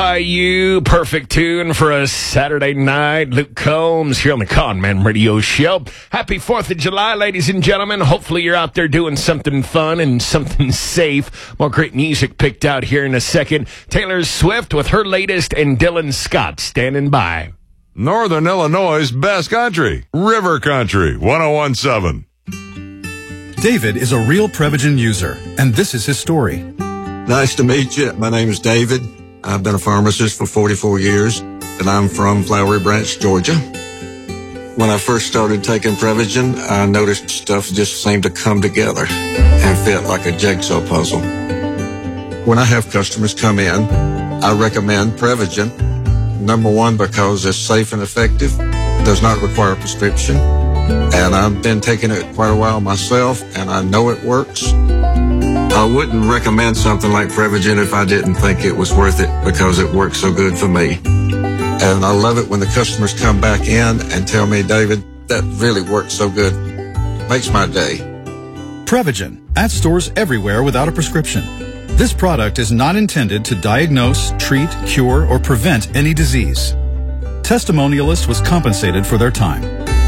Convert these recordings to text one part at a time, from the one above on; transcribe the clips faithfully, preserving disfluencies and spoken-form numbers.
by you. Perfect tune for a Saturday night. Luke Combs here on the Conman Radio Show. Happy fourth of July, ladies and gentlemen. Hopefully you're out there doing something fun and something safe. More great music picked out here in a second. Taylor Swift with her latest and Dylan Scott standing by. Northern Illinois' best country, River Country, one oh one point seven. David is a real Prevagen user, and this is his story. Nice to meet you. My name is David. I've been a pharmacist for forty-four years, and I'm from Flowery Branch, Georgia. When I first started taking Prevagen, I noticed stuff just seemed to come together and fit like a jigsaw puzzle. When I have customers come in, I recommend Prevagen. Number one, because it's safe and effective, does not require a prescription, and I've been taking it quite a while myself, and I know it works. I wouldn't recommend something like Prevagen if I didn't think it was worth it because it works so good for me. And I love it when the customers come back in and tell me, David, that really works so good. Makes my day. Prevagen, at stores everywhere without a prescription. This product is not intended to diagnose, treat, cure, or prevent any disease. Testimonialist was compensated for their time.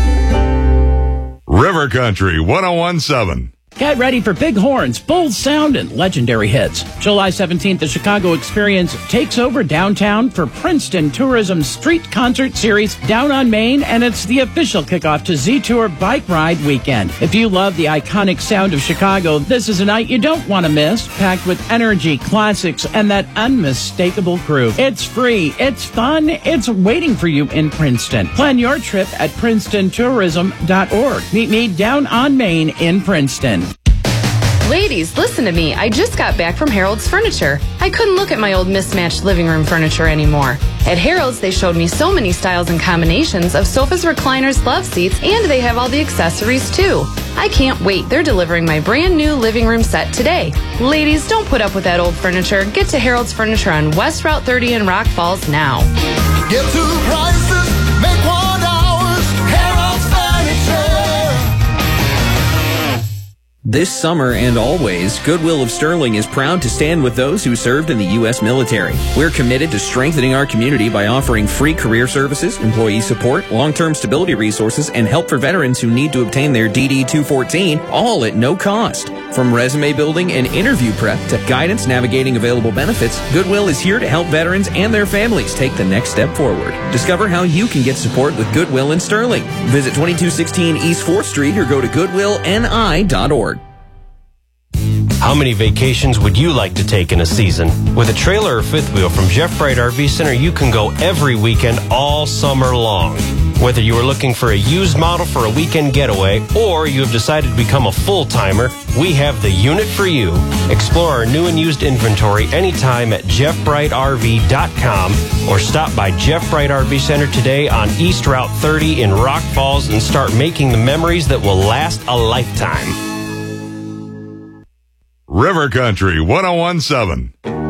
River Country, one oh one point seven. Get ready for big horns, bold sound, and legendary hits. July seventeenth, the Chicago Experience takes over downtown for Princeton Tourism's Street Concert Series Down on Main, and it's the official kickoff to Z-Tour Bike Ride Weekend. If you love the iconic sound of Chicago, this is a night you don't want to miss, packed with energy, classics, and that unmistakable groove. It's free, it's fun, it's waiting for you in Princeton. Plan your trip at princeton tourism dot org. Meet me down on Main in Princeton. Ladies, listen to me. I just got back from Harold's Furniture. I couldn't look at my old mismatched living room furniture anymore. At Harold's, they showed me so many styles and combinations of sofas, recliners, love seats, and they have all the accessories too. I can't wait. They're delivering my brand new living room set today. Ladies, don't put up with that old furniture. Get to Harold's Furniture on West Route thirty in Rock Falls now. Get two prices, make one ours. Harold's Furniture. This summer and always, Goodwill of Sterling is proud to stand with those who served in the U S military. We're committed to strengthening our community by offering free career services, employee support, long-term stability resources, and help for veterans who need to obtain their D D two fourteen, all at no cost. From resume building and interview prep to guidance navigating available benefits, Goodwill is here to help veterans and their families take the next step forward. Discover how you can get support with Goodwill in Sterling. Visit twenty-two sixteen East fourth Street or go to goodwill n i dot org. How many vacations would you like to take in a season? With a trailer or fifth wheel from Jeff Bright R V Center, you can go every weekend all summer long. Whether you are looking for a used model for a weekend getaway or you have decided to become a full-timer, we have the unit for you. Explore our new and used inventory anytime at jeff bright r v dot com or stop by Jeff Bright R V Center today on East Route thirty in Rock Falls and start making the memories that will last a lifetime. River Country, one oh one point seven.